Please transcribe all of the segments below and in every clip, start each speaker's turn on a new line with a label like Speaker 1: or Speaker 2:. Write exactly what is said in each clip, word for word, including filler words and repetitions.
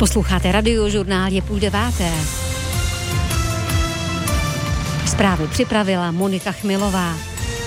Speaker 1: Posloucháte Radiožurnál, je půl deváté. Zprávy připravila Monika Chmilová.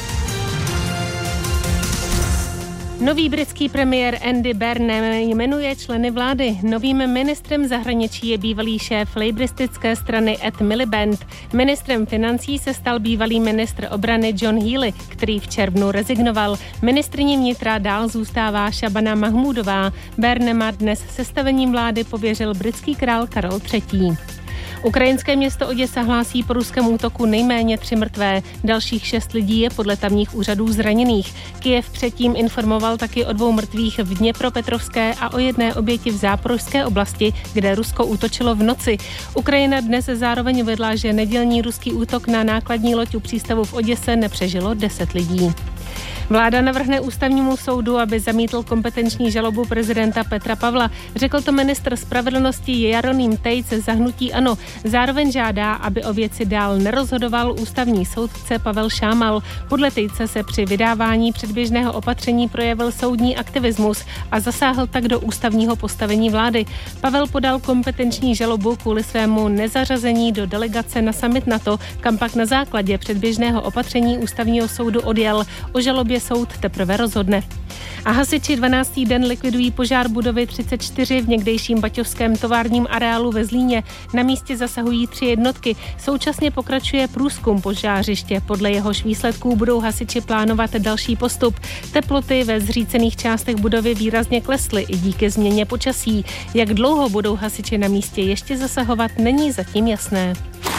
Speaker 2: Nový britský premiér Andy Burnham jmenuje členy vlády. Novým ministrem zahraničí je bývalý šéf laboristické strany Ed Miliband. Ministrem financí se stal bývalý ministr obrany John Healey, který v červnu rezignoval. Ministryní vnitra dál zůstává Shabana Mahmudová. Burnhama dnes sestavením vlády pověřil britský král Karel třetí. Ukrajinské město Oděsa hlásí po ruském útoku nejméně tři mrtvé. Dalších šest lidí je podle tamních úřadů zraněných. Kyjev předtím informoval taky o dvou mrtvých v Dněpropetrovské a o jedné oběti v Záporožské oblasti, kde Rusko útočilo v noci. Ukrajina dnes zároveň uvedla, že nedělní ruský útok na nákladní loď u přístavu v Oděse nepřežilo deset lidí. Vláda navrhne ústavnímu soudu, aby zamítl kompetenční žalobu prezidenta Petra Pavla. Řekl to ministr spravedlnosti Jeroným Tejc za hnutí ANO. Zároveň žádá, aby o věci dál nerozhodoval ústavní soudce Pavel Šámal. Podle Tejce se při vydávání předběžného opatření projevil soudní aktivismus a zasáhl tak do ústavního postavení vlády. Pavel podal kompetenční žalobu kvůli svému nezařazení do delegace na summit NATO, kam pak na základě předběžného opatření ústavního soudu odjel. O žalobě soud teprve rozhodne. A hasiči dvanáctý den likvidují požár budovy třicet čtyři v někdejším baťovském továrním areálu ve Zlíně. Na místě zasahují tři jednotky. Současně pokračuje průzkum požářiště. Podle jehož výsledků budou hasiči plánovat další postup. Teploty ve zřícených částech budovy výrazně klesly i díky změně počasí. Jak dlouho budou hasiči na místě ještě zasahovat, není zatím jasné.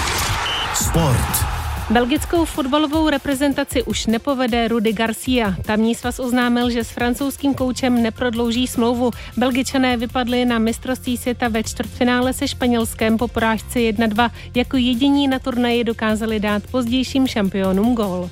Speaker 3: Sport.
Speaker 2: Belgickou fotbalovou reprezentaci už nepovede Rudi Garcia. Tamní svaz oznámil, že s francouzským koučem neprodlouží smlouvu. Belgičané vypadli na mistrovství světa ve čtvrtfinále se Španělskem po porážce jedna dva. Jako jediní na turnaji dokázali dát pozdějším šampionům gól.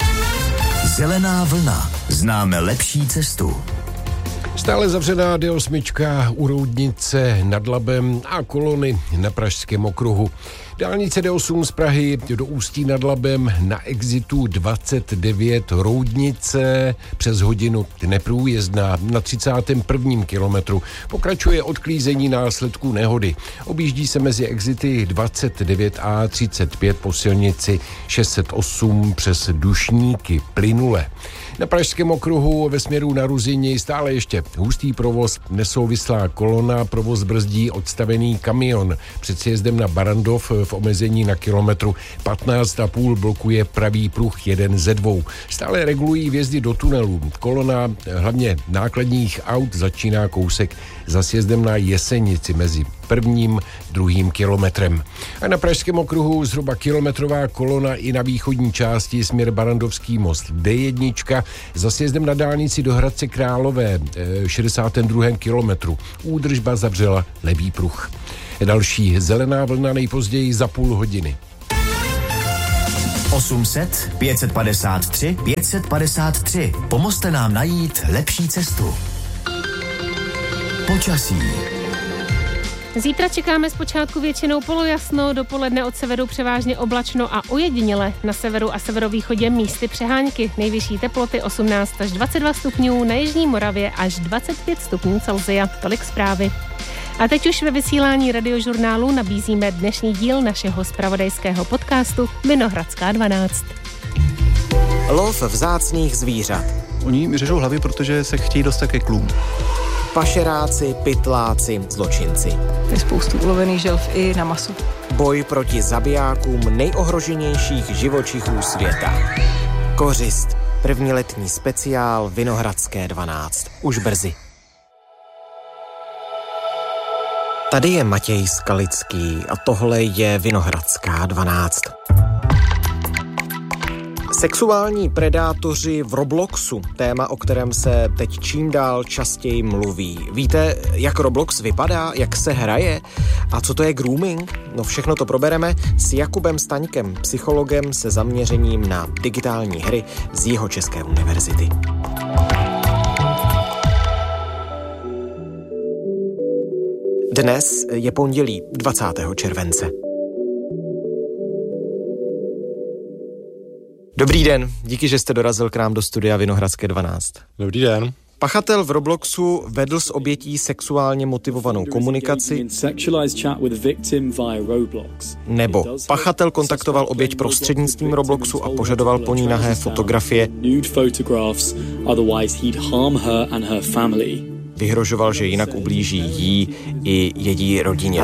Speaker 3: Zelená vlna. Známe lepší cestu.
Speaker 4: Stále zavřená D osm u Roudnice nad Labem a kolony na Pražském okruhu. Dálnice D osm z Prahy do Ústí nad Labem na exitu dvacet devět Roudnice přes hodinu neprůjezdná na třicátém prvním kilometru. Pokračuje odklízení následků nehody. Objíždí se mezi exity dvacet devět a třicet pět po silnici šest set osm přes Dušníky plynule. Na Pražském okruhu ve směru na Ruzyni stále ještě hustý provoz, nesouvislá kolona, provoz brzdí odstavený kamion. Před sjezdem na Barandov v omezení na kilometru patnáct a půl blokuje pravý pruh jeden ze dvou. Stále regulují vjezdy do tunelů. Kolona hlavně nákladních aut začíná kousek za sjezdem na Jesenici mezi prvním druhým kilometrem. A na Pražském okruhu zhruba kilometrová kolona i na východní části směr Barandovský most D jedna za sjezdem na dálnici do Hradce Králové šedesátém druhém kilometru. Údržba zavřela levý pruh. Další zelená vlna nejpozději za půl hodiny.
Speaker 3: osm set, pět set padesát tři, pět set padesát tři. Pomozte nám najít lepší cestu. Počasí.
Speaker 2: Zítra čekáme zpočátku většinou polojasno, dopoledne od severu převážně oblačno a ojediněle. Na severu a severovýchodě místy přehánky. Nejvyšší teploty osmnáct až dvacet dva stupňů, na jižní Moravě až dvacet pět stupňů Celsia. Tolik zprávy. A teď už ve vysílání Radiožurnálu nabízíme dnešní díl našeho zpravodajského podcastu Vinohradská dvanáct.
Speaker 5: Lov vzácných zvířat.
Speaker 6: Oni mi řežou hlavy, protože se chtějí dostat ke klům.
Speaker 5: Pašeráci, pytláci, zločinci.
Speaker 7: Je spoustu ulovených želv i na maso.
Speaker 5: Boj proti zabijákům nejohroženějších živočichů světa. Kořist. První letní speciál Vinohradské dvanáct. Už brzy. Tady je Matěj Skalický a tohle je Vinohradská dvanáct. Sexuální predátoři v Robloxu, téma, o kterém se teď čím dál častěji mluví. Víte, jak Roblox vypadá, jak se hraje a co to je grooming? No všechno to probereme s Jakubem Staňkem, psychologem se zaměřením na digitální hry z Jihočeské univerzity. Dnes je pondělí dvacátého července. Dobrý den, díky, že jste dorazil k nám do studia Vinohradské dvanáct.
Speaker 8: Dobrý den.
Speaker 5: Pachatel v Robloxu vedl s obětí sexuálně motivovanou komunikaci, nebo pachatel kontaktoval oběť prostřednictvím Robloxu a požadoval po ní nahé fotografie, vyhrožoval, že jinak ublíží jí i její rodině.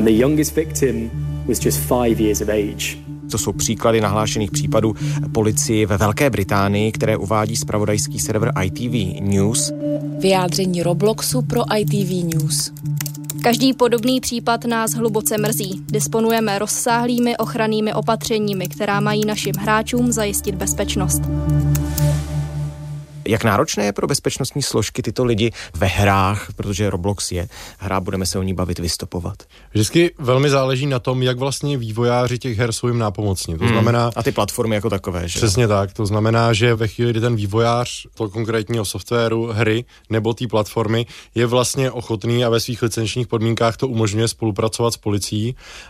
Speaker 5: To jsou příklady nahlášených případů policii ve Velké Británii, které uvádí zpravodajský server I T V News.
Speaker 8: Vyjádření Robloxu pro I T V News.
Speaker 9: Každý podobný případ nás hluboce mrzí. Disponujeme rozsáhlými ochrannými opatřeními, která mají našim hráčům zajistit bezpečnost.
Speaker 5: Jak náročné je pro bezpečnostní složky tyto lidi ve hrách, protože Roblox je hra, budeme se o ní bavit, vystopovat?
Speaker 10: Vždycky velmi záleží na tom, jak vlastně vývojáři těch her jsou jim nápomocní. To znamená,
Speaker 5: hmm. A ty platformy jako takové, že?
Speaker 10: Přesně tak. To znamená, že ve chvíli, kdy ten vývojář toho konkrétního softwaru, hry nebo té platformy je vlastně ochotný a ve svých licenčních podmínkách to umožňuje spolupracovat s policií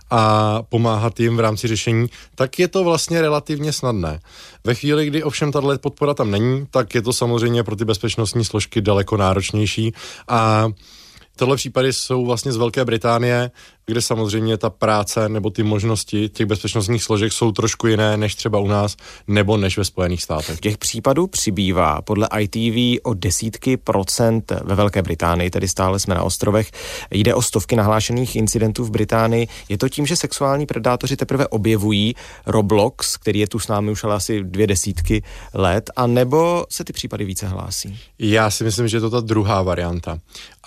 Speaker 10: a pomáhat jim v rámci řešení, tak je to vlastně relativně snadné. Ve chvíli, kdy ovšem tato podpora tam není, tak je to samozřejmě pro ty bezpečnostní složky daleko náročnější a tohle případy jsou vlastně z Velké Británie, kde samozřejmě ta práce nebo ty možnosti těch bezpečnostních složek jsou trošku jiné než třeba u nás nebo než ve Spojených státech.
Speaker 5: Těch případů přibývá podle I T V o desítky procent ve Velké Británii, tedy stále jsme na ostrovech. Jde o stovky nahlášených incidentů v Británii. Je to tím, že sexuální predátoři teprve objevují Roblox, který je tu s námi už ale asi dvě desítky let, a nebo se ty případy více hlásí?
Speaker 10: Já si myslím, že je to ta druhá varianta.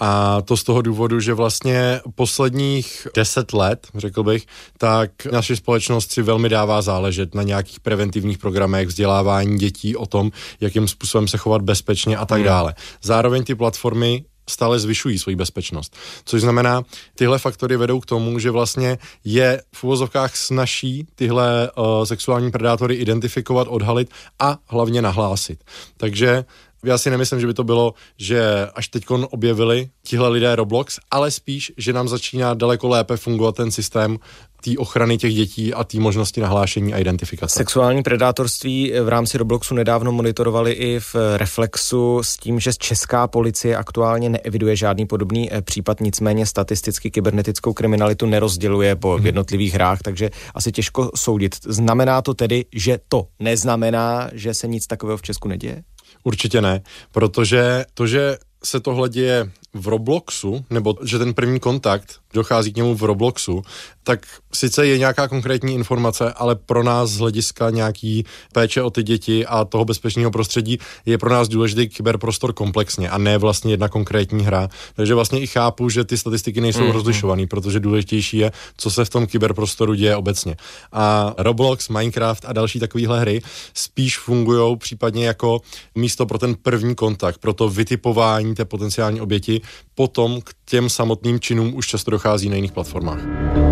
Speaker 10: A to z toho důvodu, že vlastně posledních deset let, řekl bych, tak naše společnost si velmi dává záležet na nějakých preventivních programech, vzdělávání dětí o tom, jakým způsobem se chovat bezpečně a tak dále. Zároveň ty platformy stále zvyšují svoji bezpečnost. Což znamená, tyhle faktory vedou k tomu, že vlastně je v uvozovkách snazší tyhle uh, sexuální predátory identifikovat, odhalit a hlavně nahlásit. Takže já si nemyslím, že by to bylo, že až teďkon objevili tihle lidé Roblox, ale spíš, že nám začíná daleko lépe fungovat ten systém té ochrany těch dětí a té možnosti nahlášení a identifikace.
Speaker 5: Sexuální predátorství v rámci Robloxu nedávno monitorovali i v Reflexu s tím, že česká policie aktuálně neeviduje žádný podobný případ, nicméně statisticky kybernetickou kriminalitu nerozděluje po hmm. jednotlivých hrách, takže asi těžko soudit. Znamená to tedy, že to neznamená, že se nic takového v Česku neděje?
Speaker 10: Určitě ne, protože to, že se tohle děje v Robloxu, nebo že ten první kontakt dochází k němu v Robloxu, tak sice je nějaká konkrétní informace, ale pro nás z hlediska nějaký péče o ty děti a toho bezpečného prostředí je pro nás důležitý kyberprostor komplexně a ne vlastně jedna konkrétní hra. Takže vlastně i chápu, že ty statistiky nejsou mm. rozlišovaný, protože důležitější je, co se v tom kyberprostoru děje obecně. A Roblox, Minecraft a další takovéhle hry spíš fungujou případně jako místo pro ten první kontakt, pro to vytipování té potenciální oběti. Potom k těm samotným činům už často dochází na jiných platformách.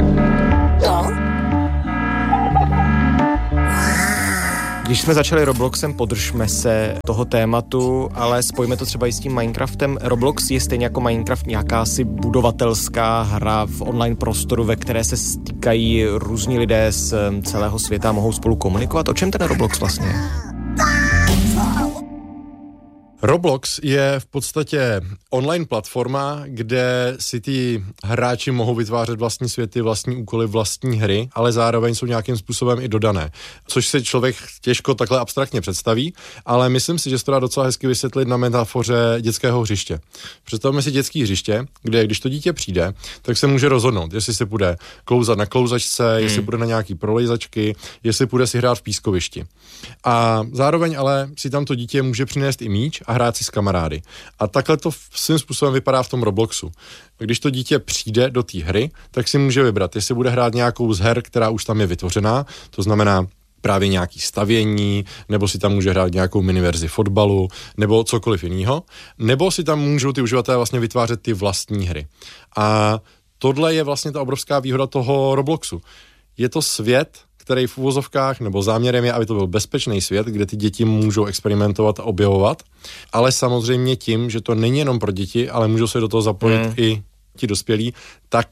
Speaker 5: Když jsme začali Robloxem, podržme se toho tématu, ale spojíme to třeba i s tím Minecraftem. Roblox je stejně jako Minecraft nějakási budovatelská hra v online prostoru, ve které se stýkají různí lidé z celého světa a mohou spolu komunikovat. O čem ten Roblox vlastně je?
Speaker 10: Roblox je v podstatě online platforma, kde si ty hráči mohou vytvářet vlastní světy, vlastní úkoly, vlastní hry, ale zároveň jsou nějakým způsobem i dodané. Což si člověk těžko takhle abstraktně představí, ale myslím si, že se to dá docela hezky vysvětlit na metafoře dětského hřiště. Představme si dětské hřiště, kde když to dítě přijde, tak se může rozhodnout, jestli se půjde klouzat na klouzačce, hmm. jestli půjde na nějaký prolejzačky, jestli půjde si hrát v pískovišti. A zároveň ale si tam to dítě může přinést i míč a hrát si s kamarády. A takhle to svým způsobem vypadá v tom Robloxu. Když to dítě přijde do té hry, tak si může vybrat, jestli bude hrát nějakou z her, která už tam je vytvořená, to znamená právě nějaký stavění, nebo si tam může hrát nějakou miniverzi fotbalu, nebo cokoliv jiného, nebo si tam můžou ty uživatelé vlastně vytvářet ty vlastní hry. A tohle je vlastně ta obrovská výhoda toho Robloxu. Je to svět, který v uvozovkách, nebo záměrem je, aby to byl bezpečný svět, kde ty děti můžou experimentovat a objevovat, ale samozřejmě tím, že to není jenom pro děti, ale můžou se do toho zapojit hmm. i ti dospělí, tak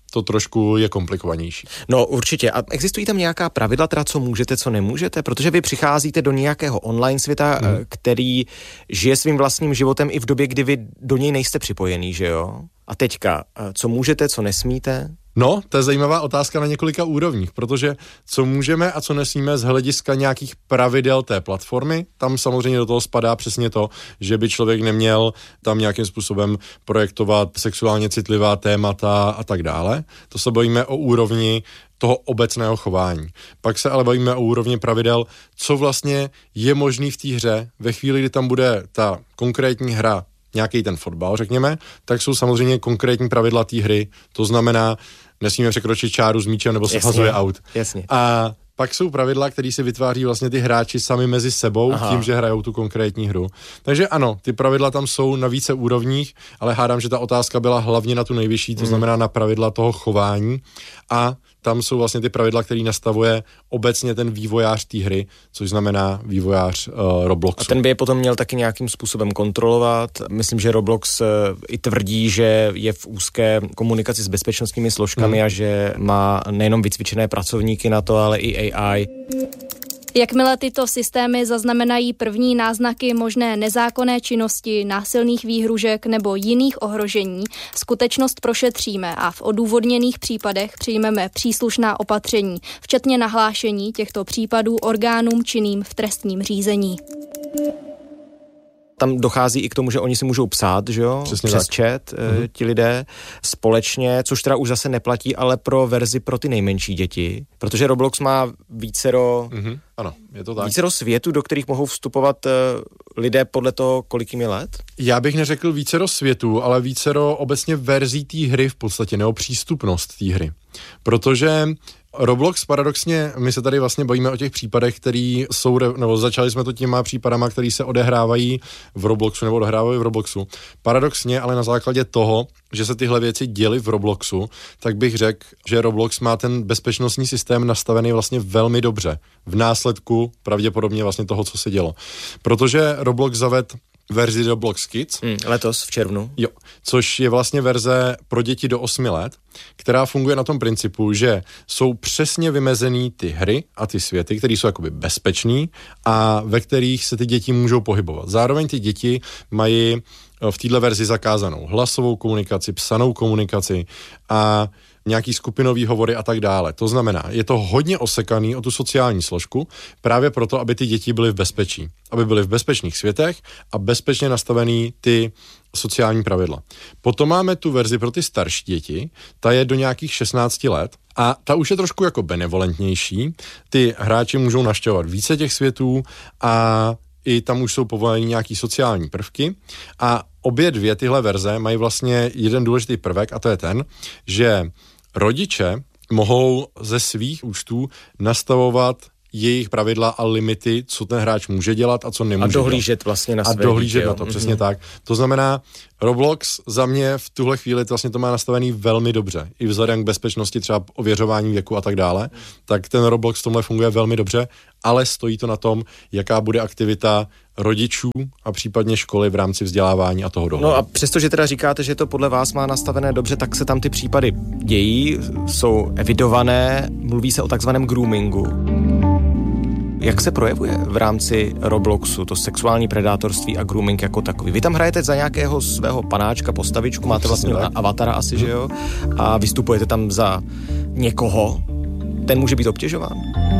Speaker 10: to trošku je komplikovanější.
Speaker 5: No určitě. A existují tam nějaká pravidla, teda co můžete, co nemůžete? Protože vy přicházíte do nějakého online světa, hmm. který žije svým vlastním životem i v době, kdy vy do něj nejste připojený, že jo? A teďka, co můžete, co nesmíte?
Speaker 10: No, to je zajímavá otázka na několika úrovních, protože co můžeme a co nesmíme z hlediska nějakých pravidel té platformy, tam samozřejmě do toho spadá přesně to, že by člověk neměl tam nějakým způsobem projektovat sexuálně citlivá témata a tak dále. To se bavíme o úrovni toho obecného chování. Pak se ale bavíme o úrovni pravidel, co vlastně je možný v té hře ve chvíli, kdy tam bude ta konkrétní hra, nějaký ten fotbal, řekněme, tak jsou samozřejmě konkrétní pravidla té hry. To znamená, nesmíme překročit čáru s míčem nebo se fazuje out.
Speaker 5: Jasně.
Speaker 10: A pak jsou pravidla, které si vytváří vlastně ty hráči sami mezi sebou, Aha. tím, že hrajou tu konkrétní hru. Takže ano, ty pravidla tam jsou na více úrovních, ale hádám, že ta otázka byla hlavně na tu nejvyšší, to znamená na pravidla toho chování a tam jsou vlastně ty pravidla, které nastavuje obecně ten vývojář té hry, což znamená vývojář uh, Robloxu.
Speaker 5: A ten by je potom měl taky nějakým způsobem kontrolovat. Myslím, že Roblox uh, i tvrdí, že je v úzké komunikaci s bezpečnostními složkami hmm. a že má nejenom vycvičené pracovníky na to, ale i A I.
Speaker 9: Jakmile tyto systémy zaznamenají první náznaky možné nezákonné činnosti, násilných výhružek nebo jiných ohrožení, skutečnost prošetříme a v odůvodněných případech přijmeme příslušná opatření, včetně nahlášení těchto případů orgánům činným v trestním řízení.
Speaker 5: Tam dochází i k tomu, že oni si můžou psát, že jo,
Speaker 10: Přesně
Speaker 5: přes
Speaker 10: tak.
Speaker 5: chat,
Speaker 10: Mhm.
Speaker 5: ti lidé společně, což teda už zase neplatí, ale pro verzi pro ty nejmenší děti, protože Roblox má vícero,
Speaker 10: Mhm. Ano, je to tak.
Speaker 5: vícero světů, do kterých mohou vstupovat uh, lidé podle toho, kolik jim je let?
Speaker 10: Já bych neřekl vícero světů, ale vícero obecně verzí té hry v podstatě, nebo přístupnost té hry. Protože Roblox paradoxně, my se tady vlastně bavíme o těch případech, který jsou, nebo začali jsme to těma případama, který se odehrávají v Robloxu nebo odehrávají v Robloxu. Paradoxně, ale na základě toho, že se tyhle věci děly v Robloxu, tak bych řekl, že Roblox má ten bezpečnostní systém nastavený vlastně velmi dobře. V následku pravděpodobně vlastně toho, co se dělo. Protože Roblox zaved verzi Roblox Kids.
Speaker 5: Hmm, letos v červnu.
Speaker 10: Jo, což je vlastně verze pro děti do osmi let, která funguje na tom principu, že jsou přesně vymezený ty hry a ty světy, které jsou jakoby bezpečný a ve kterých se ty děti můžou pohybovat. Zároveň ty děti mají v této verzi zakázanou hlasovou komunikaci, psanou komunikaci a nějaký skupinový hovory a tak dále. To znamená, je to hodně osekaný o tu sociální složku, právě proto, aby ty děti byly v bezpečí. Aby byly v bezpečných světech a bezpečně nastavený ty sociální pravidla. Potom máme tu verzi pro ty starší děti, ta je do nějakých šestnácti let a ta už je trošku jako benevolentnější. Ty hráči můžou navštěvovat více těch světů a i tam už jsou povoleny nějaký sociální prvky a obě dvě tyhle verze mají vlastně jeden důležitý prvek a to je ten, že rodiče mohou ze svých účtů nastavovat jejich pravidla a limity, co ten hráč může dělat a co nemůže
Speaker 5: A dohlížet
Speaker 10: dělat.
Speaker 5: vlastně na
Speaker 10: A
Speaker 5: své
Speaker 10: dohlížet
Speaker 5: dítě,
Speaker 10: na to,
Speaker 5: jo.
Speaker 10: přesně
Speaker 5: Mhm.
Speaker 10: tak. To znamená, Roblox za mě v tuhle chvíli to vlastně to má nastavený velmi dobře. I vzhledem k bezpečnosti, třeba ověřování věku a tak dále. Tak ten Roblox v tomhle funguje velmi dobře, ale stojí to na tom, jaká bude aktivita rodičů a případně školy v rámci vzdělávání a toho dohledu.
Speaker 5: No a přesto, že teda říkáte, že to podle vás má nastavené dobře, tak se tam ty případy dějí, jsou evidované, mluví se o takzvaném groomingu. Jak se projevuje v rámci Robloxu to sexuální predátorství a grooming jako takový? Vy tam hrajete za nějakého svého panáčka, postavičku, máte vlastně avatara asi, že jo? A vystupujete tam za někoho. Ten může být obtěžován?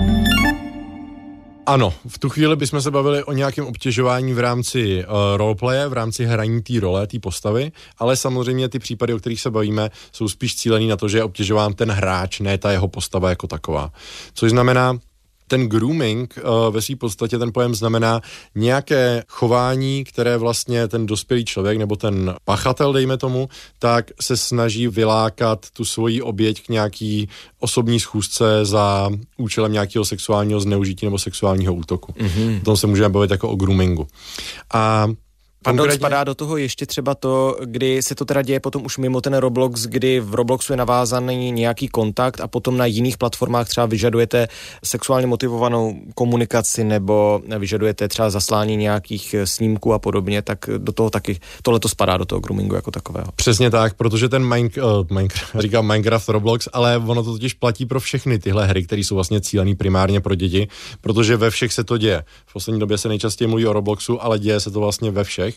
Speaker 10: Ano, v tu chvíli bychom se bavili o nějakém obtěžování v rámci uh, roleplaye, v rámci hraní té role, té postavy, ale samozřejmě ty případy, o kterých se bavíme, jsou spíš cílený na to, že je obtěžován ten hráč, ne ta jeho postava jako taková. Což znamená, ten grooming uh, ve své podstatě ten pojem znamená nějaké chování, které vlastně ten dospělý člověk nebo ten pachatel, dejme tomu, tak se snaží vylákat tu svoji oběť k nějaký osobní schůzce za účelem nějakého sexuálního zneužití nebo sexuálního útoku. Mm-hmm. O tom se můžeme bavit jako o groomingu. A
Speaker 5: Pardon,
Speaker 10: Konkrétně...
Speaker 5: spadá do toho ještě třeba to, kdy se to teda děje potom už mimo ten Roblox, kdy v Robloxu je navázaný nějaký kontakt a potom na jiných platformách třeba vyžadujete sexuálně motivovanou komunikaci nebo vyžadujete třeba zaslání nějakých snímků a podobně, tak do toho taky, tohle to spadá do toho groomingu jako takového.
Speaker 10: Přesně tak, protože ten Mine, uh, Minecraft, říkám Minecraft Roblox, ale ono to totiž platí pro všechny tyhle hry, které jsou vlastně cílený primárně pro děti, protože ve všech se to děje. V poslední době se nejčastěji mluví o Robloxu, ale děje se to vlastně ve všech.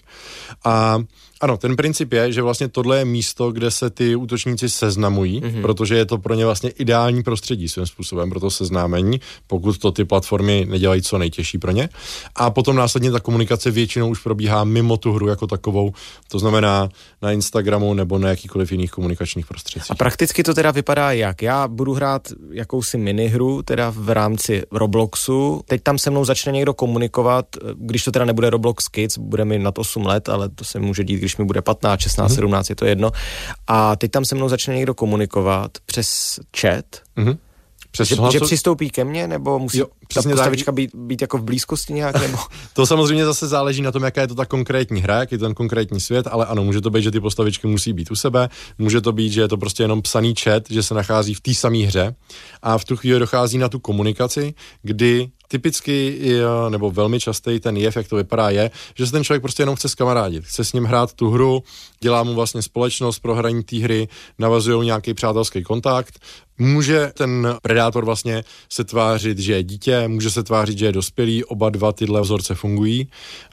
Speaker 10: A ano, ten princip je, že vlastně tohle je místo, kde se ty útočníci seznamují, mm-hmm. protože je to pro ně vlastně ideální prostředí svým způsobem pro to seznámení, pokud to ty platformy nedělají co nejtěžší pro ně. A potom následně ta komunikace většinou už probíhá mimo tu hru jako takovou, to znamená na Instagramu nebo na jakýkoliv jiných komunikačních prostředcích.
Speaker 5: A prakticky to teda vypadá jak? Já budu hrát jakousi minihru, teda v rámci Robloxu, teď tam se mnou začne někdo komunikovat, když to teda nebude Roblox Kids, bude mi nad osm let, ale to se může dít, když mi bude patnáct, šestnáct, mm-hmm. sedmnáct, je to jedno. A teď tam se mnou začne někdo komunikovat přes chat, mm-hmm. Přes že, že přistoupí ke mně, nebo musí jo, ta postavička být, být jako v blízkosti nějak, nebo?
Speaker 10: To samozřejmě zase záleží na tom, jaká je to ta konkrétní hra, jaký je ten konkrétní svět, ale ano, může to být, že ty postavičky musí být u sebe, může to být, že je to prostě jenom psaný chat, že se nachází v té samé hře a v tu chvíli dochází na tu komunikaci, kdy typicky, nebo velmi častý ten jev, jak to vypadá, je, že se ten člověk prostě jenom chce zkamarádit. Chce s ním hrát tu hru, dělá mu vlastně společnost pro hraní té hry, navazují nějaký přátelský kontakt. Může ten predátor vlastně se tvářit, že je dítě, může se tvářit, že je dospělý, oba dva tyhle vzorce fungují.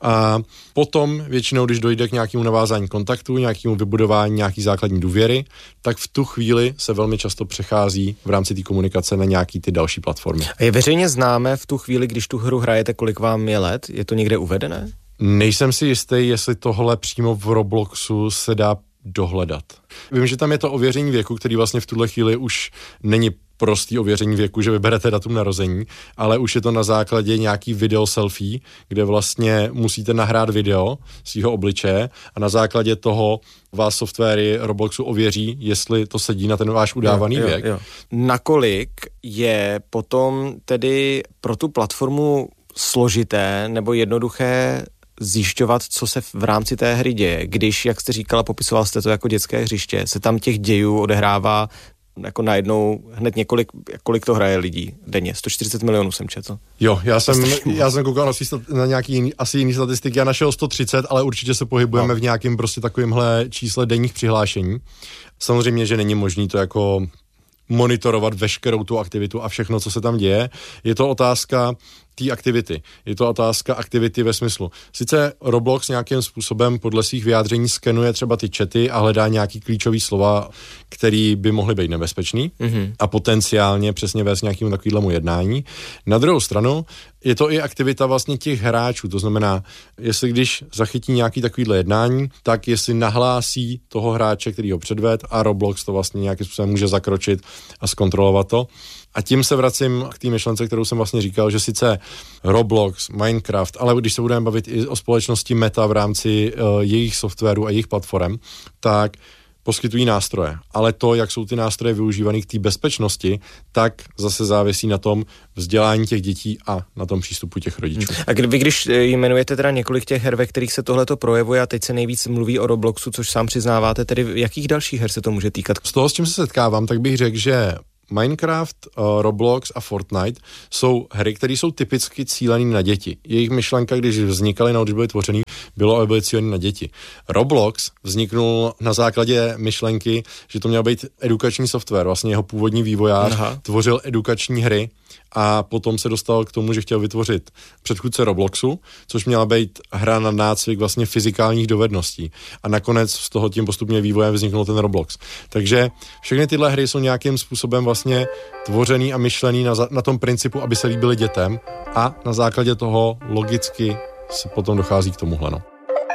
Speaker 10: A potom většinou, když dojde k nějakému navázání kontaktu, nějakému vybudování nějaký základní důvěry, tak v tu chvíli se velmi často přechází v rámci té komunikace na nějaký ty další platformy.
Speaker 5: A je veřejně známé v tu chvíli, když tu hru hrajete, kolik vám je let? Je to někde uvedené?
Speaker 10: Nejsem si jistý, jestli tohle přímo v Robloxu se dá dohledat. Vím, že tam je to ověření věku, který vlastně v tuhle chvíli už není prostý ověření věku, že vyberete datum narození, ale už je to na základě nějaký video selfie, kde vlastně musíte nahrát video svýho obličeje a na základě toho vás softwary Robloxu ověří, jestli to sedí na ten váš udávaný
Speaker 5: jo, jo,
Speaker 10: věk.
Speaker 5: Jo. Nakolik je potom tedy pro tu platformu složité nebo jednoduché zjišťovat, co se v rámci té hry děje, když, jak jste říkala, popisoval jste to jako dětské hřiště, se tam těch dějů odehrává jako najednou hned několik, kolik to hraje lidí denně. sto čtyřicet milionů jsem četl.
Speaker 10: Jo, já jsem, já jsem koukal na, na nějaký jiný, asi jiný statistiky, já našel sto třicet, ale určitě se pohybujeme no. v nějakém prostě takovémhle čísle denních přihlášení. Samozřejmě, že není možný to jako monitorovat veškerou tu aktivitu a všechno, co se tam děje. Je to otázka té aktivity. Je to otázka aktivity ve smyslu. Sice Roblox nějakým způsobem podle svých vyjádření skenuje třeba ty chaty a hledá nějaký klíčový slova, který by mohly být nebezpečný mm-hmm. a potenciálně přesně vést nějakému takovému jednání. Na druhou stranu je to i aktivita vlastně těch hráčů, to znamená, jestli když zachytí nějaký takovýhle jednání, tak jestli nahlásí toho hráče, který ho předved a Roblox to vlastně nějakým způsobem může zakročit a zkontrolovat to. A tím se vracím k té myšlence, kterou jsem vlastně říkal, že sice Roblox, Minecraft, ale když se budeme bavit i o společnosti Meta v rámci uh, jejich softwaru a jejich platform, tak poskytují nástroje. Ale to, jak jsou ty nástroje využívané k té bezpečnosti, tak zase závisí na tom vzdělání těch dětí a na tom přístupu těch rodičů.
Speaker 5: A vy, když jmenujete teda několik těch her, ve kterých se tohleto projevuje a teď se nejvíc mluví o Robloxu, což sám přiznáváte, tedy jakých dalších her se to může týkat?
Speaker 10: Z toho, s čím se setkávám, tak bych řekl, že Minecraft, uh, Roblox a Fortnite jsou hry, které jsou typicky cílené na děti. Jejich myšlenka, když vznikaly, nebo když byly tvořený, bylo, aby byly cílené na děti. Roblox vzniknul na základě myšlenky, že to měl být edukační software. Vlastně jeho původní vývojář Aha. tvořil edukační hry a potom se dostal k tomu, že chtěl vytvořit předchůdce Robloxu, což měla být hra na nácvik vlastně fyzikálních dovedností. A nakonec z toho tím postupně vývojem vzniknul ten Roblox. Takže všechny tyhle hry jsou nějakým způsobem vlastně tvořený a myšlený na, na tom principu, aby se líbily dětem a na základě toho logicky se potom dochází k tomuhle. No.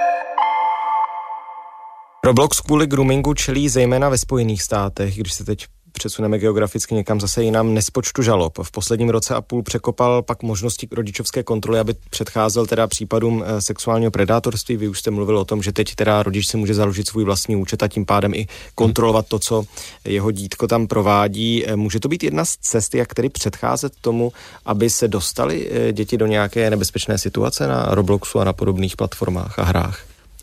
Speaker 5: Roblox kvůli groomingu čelí zejména ve Spojených státech, když se teď přesuneme geograficky někam zase jinam, nespočtu žalob. V posledním roce a půl překopal pak možnosti rodičovské kontroly, aby předcházel teda případům sexuálního predátorství. Vy už jste mluvil o tom, že teď teda rodič si může založit svůj vlastní účet a tím pádem i kontrolovat to, co jeho dítko tam provádí. Může to být jedna z cest, jak tedy předcházet tomu, aby se dostali děti do nějaké nebezpečné situace na Robloxu a na podobných platformách a hrách?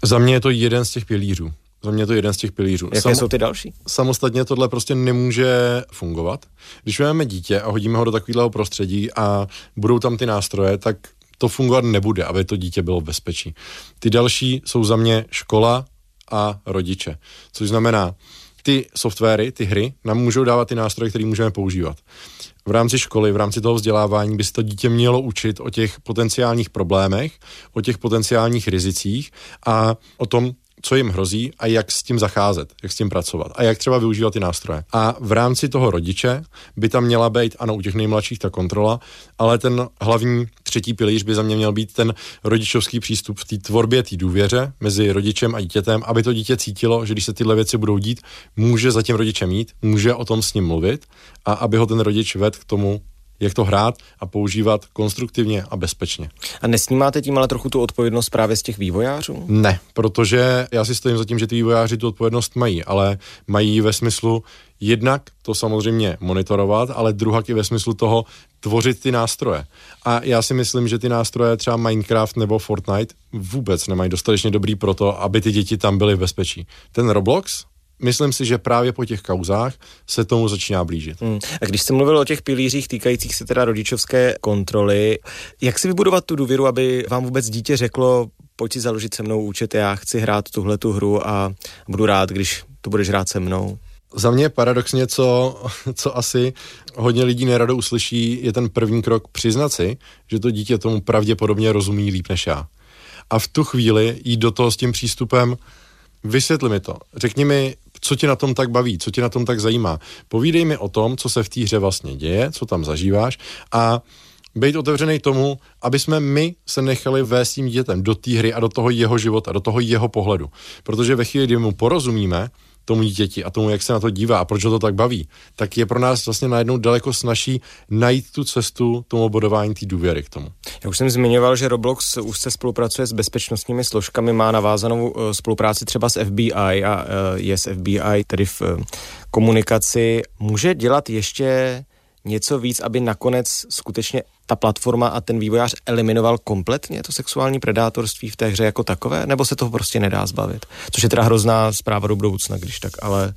Speaker 10: Za mě je to jeden z těch pilířů. Za mě je to jeden z těch pilířů.
Speaker 5: Jaké Sam, jsou ty další?
Speaker 10: Samostatně tohle prostě nemůže fungovat. Když máme dítě a hodíme ho do takového prostředí a budou tam ty nástroje, tak to fungovat nebude, aby to dítě bylo v bezpečí. Ty další jsou za mě škola a rodiče. Což znamená, ty softwary, ty hry nám můžou dávat ty nástroje, které můžeme používat. V rámci školy, v rámci toho vzdělávání by se to dítě mělo učit o těch potenciálních problémech, o těch potenciálních rizicích a o tom, co jim hrozí a jak s tím zacházet, jak s tím pracovat a jak třeba využívat ty nástroje. A v rámci toho rodiče by tam měla být, ano, u těch nejmladších ta kontrola, ale ten hlavní třetí pilíř by za mě měl být ten rodičovský přístup v té tvorbě, té důvěře mezi rodičem a dítětem, aby to dítě cítilo, že když se tyhle věci budou dít, může za tím rodičem jít, může o tom s ním mluvit a aby ho ten rodič vedl k tomu, jak to hrát a používat konstruktivně a bezpečně.
Speaker 5: A nesnímáte tím ale trochu tu odpovědnost právě z těch vývojářů?
Speaker 10: Ne, protože já si stojím za tím, že ty vývojáři tu odpovědnost mají, ale mají ve smyslu jednak to samozřejmě monitorovat, ale druhak i ve smyslu toho tvořit ty nástroje. A já si myslím, že ty nástroje třeba Minecraft nebo Fortnite vůbec nemají dostatečně dobrý pro to, aby ty děti tam byly v bezpečí. Ten Roblox, myslím si, že právě po těch kauzách se tomu začíná blížit. Hmm.
Speaker 5: A když jste mluvil o těch pilířích týkajících se teda rodičovské kontroly, jak si vybudovat tu důvěru, aby vám vůbec dítě řeklo, pojď si založit se mnou účet, já chci hrát tuhletu hru a budu rád, když to budeš hrát se mnou?
Speaker 10: Za mě paradoxně, co, co asi hodně lidí nerado uslyší, je ten první krok přiznat si, že to dítě tomu pravděpodobně rozumí líp než já. A v tu chvíli jít do toho s tím přístupem, vysvětli mi to, řekni mi, co tě na tom tak baví, co tě na tom tak zajímá. Povídej mi o tom, co se v té hře vlastně děje, co tam zažíváš a být otevřený tomu, aby jsme my se nechali vést tím dítětem do té hry a do toho jeho života, do toho jeho pohledu. Protože ve chvíli, kdy mu porozumíme, tomu dítěti a tomu, jak se na to dívá a proč ho to tak baví, tak je pro nás vlastně najednou daleko snazší najít tu cestu tomu bodování té důvěry k tomu.
Speaker 5: Já už jsem zmiňoval, že Roblox už se spolupracuje s bezpečnostními složkami, má navázanou spolupráci třeba s F B I a je s F B I tedy v komunikaci. Může dělat ještě něco víc, aby nakonec skutečně ta platforma a ten vývojář eliminoval kompletně to sexuální predátorství v té hře jako takové, nebo se toho prostě nedá zbavit? Což je teda hrozná zpráva do budoucna, když tak, ale...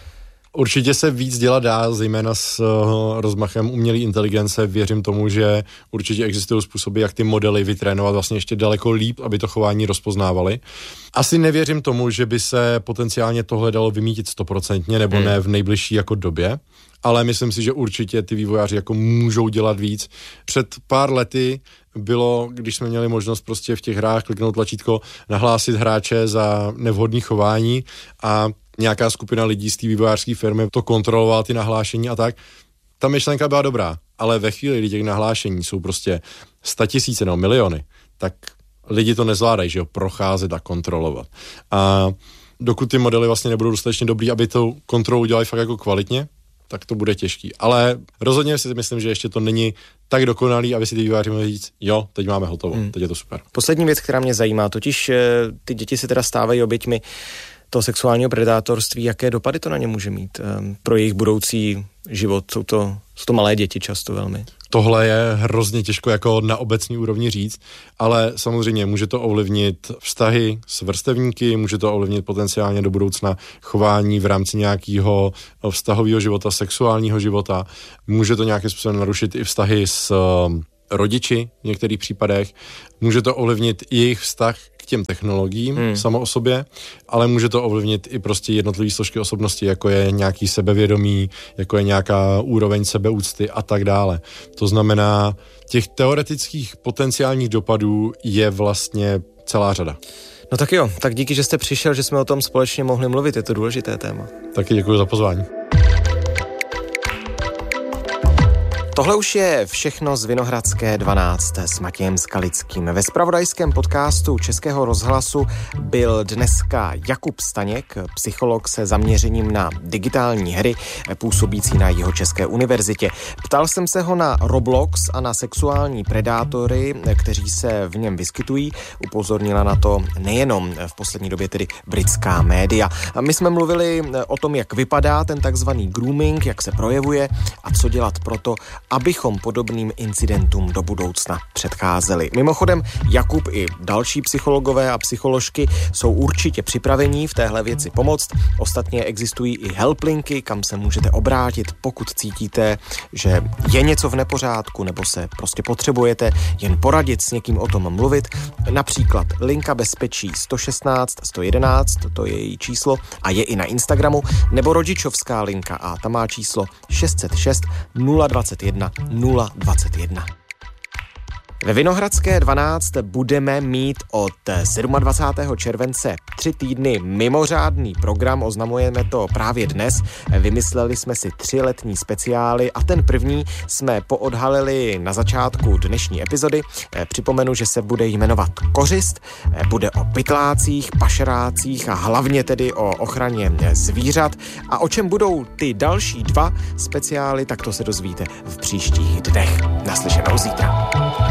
Speaker 10: Určitě se víc dělat dá, zejména s uh, rozmachem umělé inteligence. Věřím tomu, že určitě existují způsoby, jak ty modely vytrénovat vlastně ještě daleko líp, aby to chování rozpoznávali. Asi nevěřím tomu, že by se potenciálně tohle dalo vymítit stoprocentně, nebo hmm. ne v nejbližší jako době, ale myslím si, že určitě ty vývojáři jako můžou dělat víc. Před pár lety bylo, když jsme měli možnost prostě v těch hrách kliknout tlačítko, nahlásit hráče za nevhodné chování a nějaká skupina lidí z té vývojářské firmy to kontrolovala, ty nahlášení a tak. Ta myšlenka byla dobrá, ale ve chvíli, kdy těch nahlášení jsou prostě statisíce nebo miliony, tak lidi to nezvládají, že jo, procházet a kontrolovat. A dokud ty modely vlastně nebudou dostatečně dobrý, aby tu kontrolu dělali fakt jako kvalitně, tak to bude těžký. Ale rozhodně si myslím, že ještě to není tak dokonalý, aby si ty vývojáři mohli říct, jo, teď máme hotovo, hmm. teď je to super.
Speaker 5: Poslední věc, která mě zajímá, totiž ty děti se teda stávají oběťmi toho sexuálního predátorství, jaké dopady to na ně může mít um, pro jejich budoucí život. Jsou to, jsou to malé děti často velmi.
Speaker 10: Tohle je hrozně těžko jako na obecní úrovni říct, ale samozřejmě může to ovlivnit vztahy s vrstevníky, může to ovlivnit potenciálně do budoucna chování v rámci nějakého vztahového života, sexuálního života, může to nějakým způsobem narušit i vztahy s um, rodiči v některých případech, může to ovlivnit i jejich vztah k těm technologiím hmm. samo o sobě, ale může to ovlivnit i prostě jednotlivé složky osobnosti, jako je nějaký sebevědomí, jako je nějaká úroveň sebeúcty a tak dále. To znamená, těch teoretických potenciálních dopadů je vlastně celá řada.
Speaker 5: No tak jo, tak díky, že jste přišel, že jsme o tom společně mohli mluvit, je to důležité téma.
Speaker 10: Taky děkuji za pozvání.
Speaker 5: Tohle už je všechno z Vinohradské dvanáct s Matějem Skalickým. Ve zpravodajském podcastu Českého rozhlasu byl dneska Jakub Staněk, psycholog se zaměřením na digitální hry, působící na Jihočeské univerzitě. Ptal jsem se ho na Roblox a na sexuální predátory, kteří se v něm vyskytují. Upozornila na to nejenom v poslední době tedy britská média. My jsme mluvili o tom, jak vypadá ten takzvaný grooming, jak se projevuje a co dělat proto, abychom podobným incidentům do budoucna předcházeli. Mimochodem, Jakub i další psychologové a psycholožky jsou určitě připravení v téhle věci pomoct. Ostatně existují i helplinky, kam se můžete obrátit, pokud cítíte, že je něco v nepořádku nebo se prostě potřebujete jen poradit s někým o tom mluvit. Například linka bezpečí sto šestnáct sto jedenáct, to je její číslo a je i na Instagramu, nebo rodičovská linka a ta má číslo šest set šest nula dvacet jedna nula dvacet jedna. Ve Vinohradské dvanáct budeme mít od dvacátého sedmého července tři týdny mimořádný program, oznamujeme to právě dnes. Vymysleli jsme si tři letní speciály a ten první jsme poodhalili na začátku dnešní epizody. Připomenu, že se bude jmenovat Kořist, bude o pytlácích, pašerácích a hlavně tedy o ochraně zvířat. A o čem budou ty další dva speciály, tak to se dozvíte v příštích dnech. Naslyšenou zítra.